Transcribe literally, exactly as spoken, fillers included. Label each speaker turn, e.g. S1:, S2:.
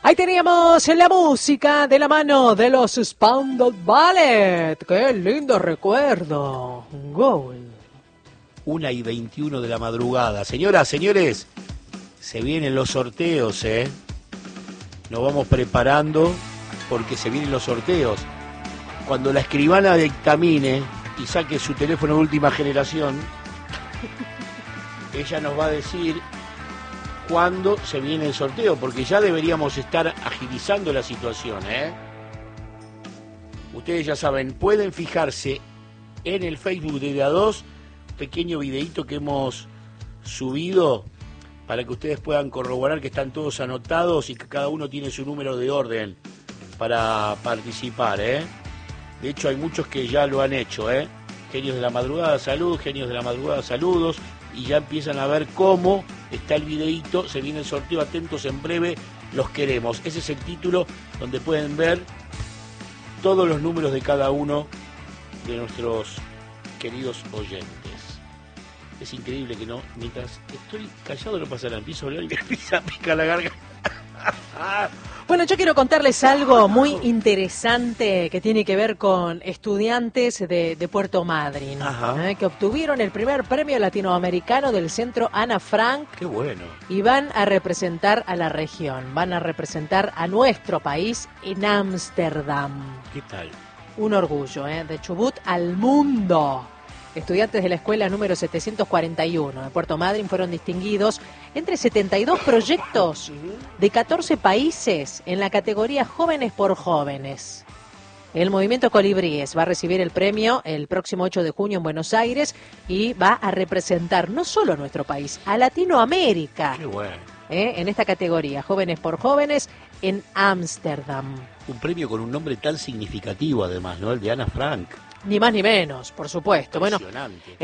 S1: Ahí teníamos la música de la mano de los Spandau Ballet. ¡Qué lindo recuerdo! Gol.
S2: Una y veintiuno de la madrugada. Señoras, señores, se vienen los sorteos, ¿eh? Nos vamos preparando porque se vienen los sorteos. Cuando la escribana dictamine y saque su teléfono de última generación, ella nos va a decir cuándo se viene el sorteo, porque ya deberíamos estar agilizando la situación, ¿eh? Ustedes ya saben, pueden fijarse en el Facebook de De A dos, pequeño videíto que hemos subido para que ustedes puedan corroborar que están todos anotados y que cada uno tiene su número de orden para participar, ¿eh? De hecho, hay muchos que ya lo han hecho, ¿eh? Genios de la madrugada, salud, genios de la madrugada, saludos, y ya empiezan a ver cómo está el videíto, se viene el sorteo, atentos, en breve los queremos. Ese es el título donde pueden ver todos los números de cada uno de nuestros queridos oyentes. Es increíble que no, mientras estoy callado no pasa nada, empiezo a hablar y me empieza a picar la garganta.
S1: Bueno, yo quiero contarles algo muy interesante que tiene que ver con estudiantes de, de Puerto Madryn, ¿eh? Que obtuvieron el primer premio latinoamericano del Centro Ana Frank.
S2: ¡Qué bueno!
S1: Y van a representar a la región, van a representar a nuestro país en Ámsterdam.
S2: ¿Qué tal?
S1: Un orgullo, ¿eh? De Chubut al mundo. Estudiantes de la escuela número setecientos cuarenta y uno de Puerto Madryn fueron distinguidos entre setenta y dos proyectos de catorce países en la categoría Jóvenes por Jóvenes. El movimiento Colibríes va a recibir el premio el próximo ocho de junio en Buenos Aires y va a representar no solo a nuestro país, a Latinoamérica.
S2: ¡Qué bueno!
S1: ¿Eh? En esta categoría, Jóvenes por Jóvenes, en Ámsterdam.
S2: Un premio con un nombre tan significativo, además, ¿no? El de Ana Frank.
S1: Ni más ni menos, por supuesto. Bueno,